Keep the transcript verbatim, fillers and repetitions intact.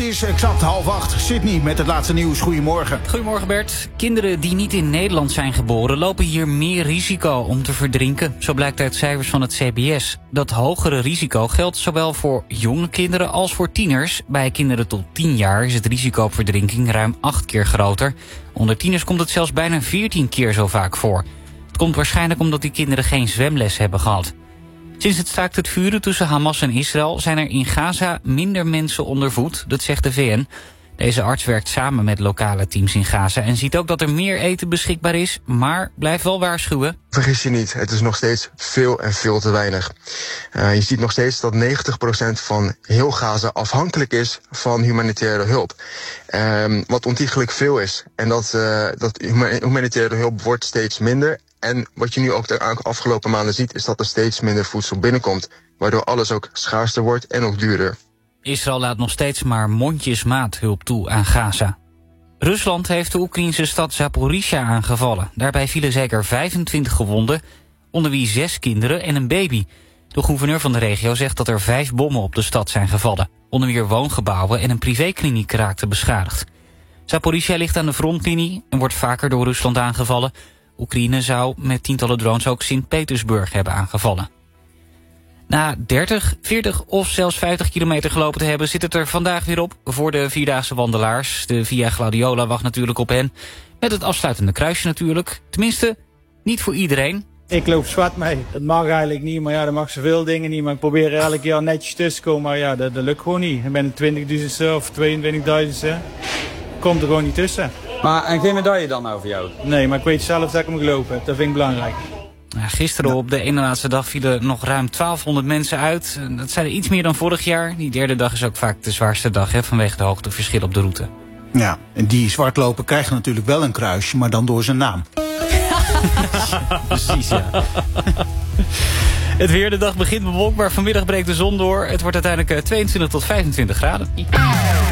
is exact half acht. Sydney met het laatste nieuws. Goedemorgen. Goedemorgen Bert. Kinderen die niet in Nederland zijn geboren lopen hier meer risico om te verdrinken. Zo blijkt uit cijfers van het C B S. Dat hogere risico geldt zowel voor jonge kinderen als voor tieners. Bij kinderen tot tien jaar is het risico op verdrinking ruim acht keer groter. Onder tieners komt het zelfs bijna veertien keer zo vaak voor. Het komt waarschijnlijk omdat die kinderen geen zwemles hebben gehad. Sinds het staakt het vuren tussen Hamas en Israël zijn er in Gaza minder mensen onder voet, dat zegt de V N. Deze arts werkt samen met lokale teams in Gaza en ziet ook dat er meer eten beschikbaar is, maar blijft wel waarschuwen. Vergis je niet, het is nog steeds veel en veel te weinig. Uh, je ziet nog steeds dat negentig procent van heel Gaza afhankelijk is van humanitaire hulp. Um, wat ontiegelijk veel is. En dat, uh, dat humanitaire hulp wordt steeds minder. En wat je nu ook de afgelopen maanden ziet, is dat er steeds minder voedsel binnenkomt. Waardoor alles ook schaarster wordt en ook duurder. Israël laat nog steeds maar mondjesmaat hulp toe aan Gaza. Rusland heeft de Oekraïnse stad Zaporizhia aangevallen. Daarbij vielen zeker vijfentwintig gewonden, onder wie zes kinderen en een baby. De gouverneur van de regio zegt dat er vijf bommen op de stad zijn gevallen. Onder meer woongebouwen en een privékliniek raakten beschadigd. Zaporizhia ligt aan de frontlinie en wordt vaker door Rusland aangevallen. Oekraïne zou met tientallen drones ook Sint-Petersburg hebben aangevallen. Na dertig, veertig of zelfs vijftig kilometer gelopen te hebben, zit het er vandaag weer op voor de vierdaagse wandelaars. De Via Gladiola wacht natuurlijk op hen. Met het afsluitende kruisje natuurlijk. Tenminste, niet voor iedereen. Ik loop zwart mee. Dat mag eigenlijk niet, maar ja, dat mag zoveel dingen niet. Maar ik probeer er elk jaar netjes tussen te komen, maar ja, dat, dat lukt gewoon niet. Ik ben een twintigduizend of tweeëntwintigduizend. Komt er gewoon niet tussen. Maar en geen medaille dan nou voor jou? Nee, maar ik weet zelf dat ik hem gelopen heb. Dat vind ik belangrijk. Ja, gisteren op de ene laatste dag vielen nog ruim twaalfhonderd mensen uit. Dat zijn er iets meer dan vorig jaar. Die derde dag is ook vaak de zwaarste dag, hè, vanwege de hoogteverschil op de route. Ja, en die zwartloper krijgt natuurlijk wel een kruisje, maar dan door zijn naam. Precies, ja. Het weer, de dag begint bewolkt, maar vanmiddag breekt de zon door. Het wordt uiteindelijk tweeëntwintig tot vijfentwintig graden.